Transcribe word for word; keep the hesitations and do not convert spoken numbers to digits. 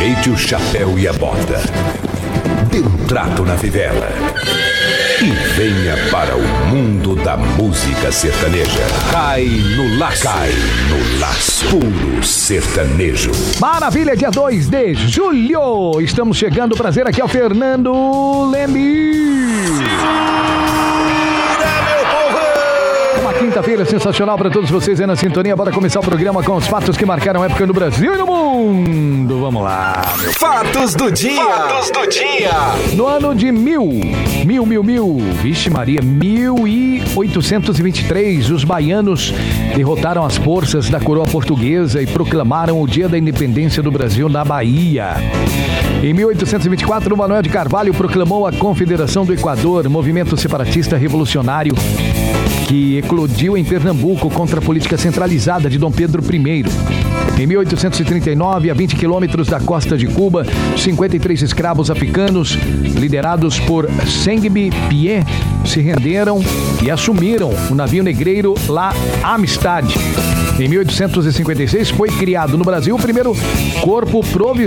Ajeite o chapéu e a bota. Dê um trato na fivela. E venha para o mundo da música sertaneja. Cai no laço. Cai no laço. Puro sertanejo. Maravilha, dia dois de julho. Estamos chegando. Prazer, aqui é o Fernando Leme. Quinta-feira sensacional para todos vocês aí na sintonia. Bora começar o programa com os fatos que marcaram a época no Brasil e no mundo. Vamos lá. Fatos do dia. Fatos do dia. No ano de mil, mil, mil, mil, vixe Maria, mil e oitocentos e vinte e três, os baianos derrotaram as forças da coroa portuguesa e proclamaram o Dia da Independência do Brasil na Bahia. Em mil oitocentos e vinte e quatro, Manuel de Carvalho proclamou a Confederação do Equador, movimento separatista revolucionário que eclodiu em Pernambuco contra a política centralizada de Dom Pedro I. Em mil oitocentos e trinta e nove, a vinte quilômetros da costa de Cuba, cinquenta e três escravos africanos, liderados por Sengbe Pie, se renderam e assumiram o navio negreiro La Amistad. Em mil oitocentos e cinquenta e seis, foi criado no Brasil o primeiro corpo provisório